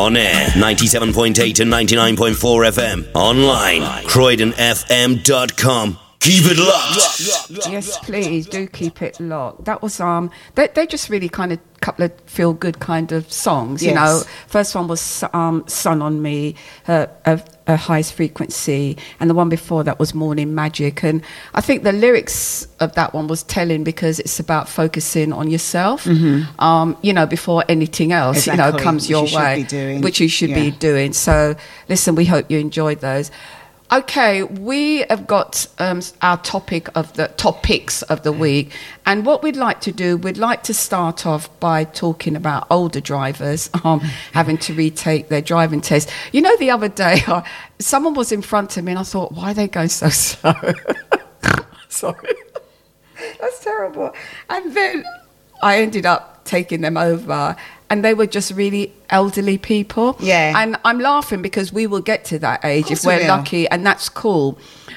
On air, 97.8 and 99.4 FM. Online, CroydonFM.com. Keep it locked. Yes, please do keep it locked. That was they just really kind of couple of feel good kind of songs. You know, first one was Sun on Me, her highest frequency, and the one before that was Morning Magic. And I think the lyrics of that one was telling because it's about focusing on yourself. You know, before anything else, you know, comes your way, which you should be doing. So listen, we hope you enjoyed those. Okay, we have got our topics of the week, and what we'd like to do, we'd like to start off by talking about older drivers having to retake their driving test. You know, the other day, someone was in front of me, and I thought, why are they going so slow? Sorry, that's terrible. And then I ended up taking them over, and they were just really elderly people. Yeah. And I'm laughing because we will get to that age if we're lucky, and that's cool.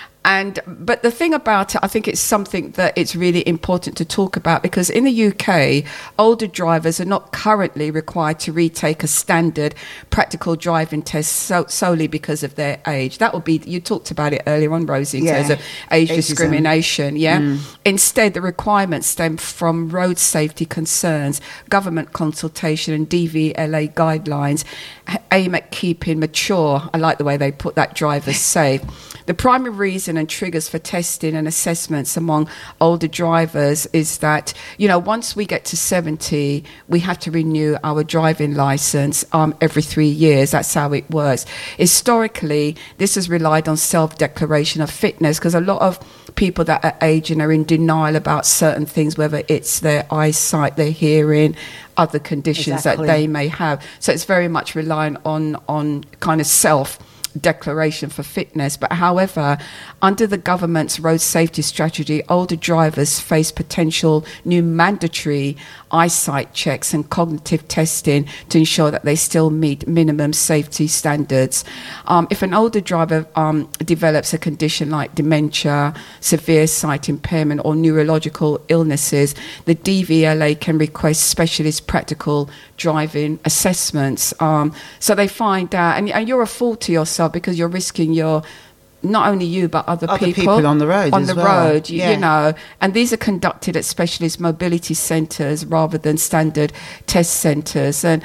But the thing about it, I think it's something that it's really important to talk about, because in the UK, older drivers are not currently required to retake a standard practical driving test solely because of their age. That would be, you talked about it earlier on, Rosie, in terms of age discrimination. Instead, the requirements stem from road safety concerns, government consultation and DVLA guidelines aim at keeping mature, I like the way they put that, drivers safe. The primary reason and triggers for testing and assessments among older drivers is that, you know, once we get to 70, we have to renew our driving license every 3 years. That's how it works. Historically, this has relied on self-declaration of fitness, because a lot of people that are aging are in denial about certain things, whether it's their eyesight, their hearing, other conditions that they may have. So it's very much reliant on kind of self-declaration for fitness. But however, under the government's road safety strategy, older drivers face potential new mandatory eyesight checks and cognitive testing to ensure that they still meet minimum safety standards. If an older driver develops a condition like dementia, severe sight impairment or neurological illnesses, the DVLA can request specialist practical driving assessments. So they find out, and you're a fool to yourself, because you're risking your, not only you but other people on the road you know, and these are conducted at specialist mobility centres rather than standard test centres. And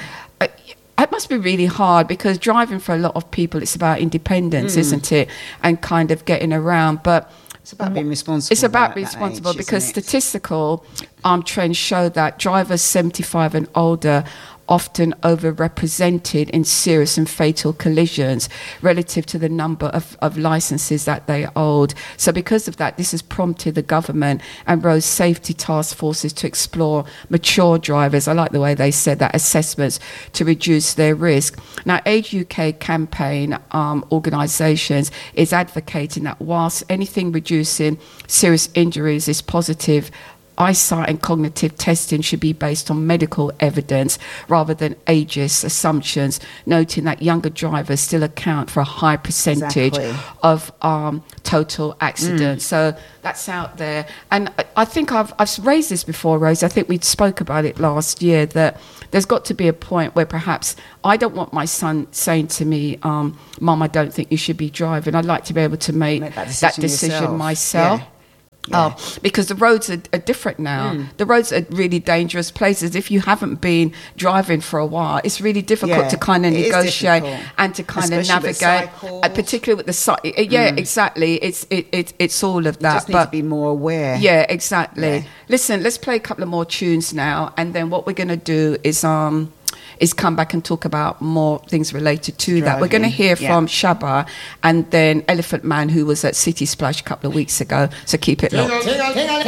it must be really hard, because driving for a lot of people, it's about independence, isn't it, and kind of getting around. But it's about being responsible. It's about being responsible, because statistical trends show that drivers 75 and older often overrepresented in serious and fatal collisions relative to the number of licenses that they hold. So because of that, this has prompted the government and road safety task forces to explore mature drivers, I like the way they said that, assessments to reduce their risk. Now, Age UK campaign organisations is advocating that whilst anything reducing serious injuries is positive, eyesight and cognitive testing should be based on medical evidence rather than ageist assumptions, noting that younger drivers still account for a high percentage of total accidents. So that's out there. And I think I've raised this before, Rose. I think we spoke about it last year, that there's got to be a point where perhaps I don't want my son saying to me, Mum, I don't think you should be driving. I'd like to be able to make that decision myself. Because the roads are different now. The roads are really dangerous places. If you haven't been driving for a while, it's really difficult to kind of negotiate and to kind of navigate, particularly with the site. Exactly. It's all of that. You just need to be more aware. Yeah, exactly. Listen, let's play a couple of more tunes now, and then what we're going to do is come back and talk about more things related to that. We're going to hear from Shabba and then Elephant Man, who was at City Splash a couple of weeks ago. So keep it locked.